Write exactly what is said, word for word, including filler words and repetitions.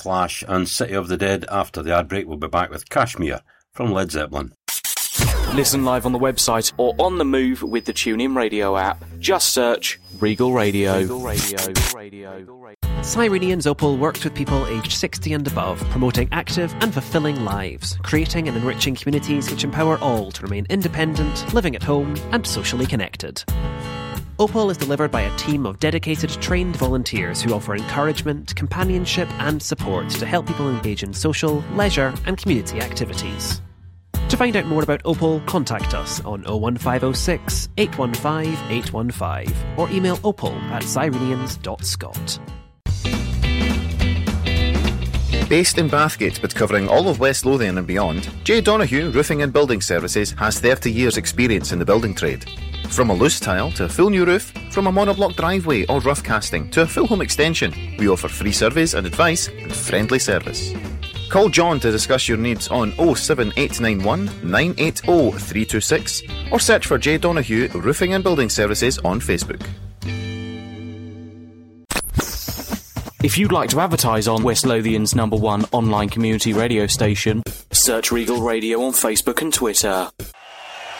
Clash and City of the Dead. After the ad break, we'll be back with Kashmir from Led Zeppelin. Listen live on the website or on the move with the TuneIn Radio app. Just search Regal Radio. Regal Radio. Radio. Radio. Cyrenians Opal works with people aged sixty and above, promoting active and fulfilling lives, creating and enriching communities which empower all to remain independent, living at home and socially connected. Opal is delivered by a team of dedicated, trained volunteers who offer encouragement, companionship and support to help people engage in social, leisure and community activities. To find out more about Opal, contact us on oh one five oh six, eight one five, eight one five or email opal at cyrenians dot scot. Based in Bathgate but covering all of West Lothian and beyond, J Donoghue Roofing and Building Services has thirty years experience in the building trade. From a loose tile to a full new roof, from a monoblock driveway or rough casting to a full home extension, we offer free surveys and advice and friendly service. Call John to discuss your needs on oh seven eight nine one, nine eight oh, three two six or search for J Donoghue Roofing and Building Services on Facebook. If you'd like to advertise on West Lothian's number one online community radio station, search Regal Radio on Facebook and Twitter.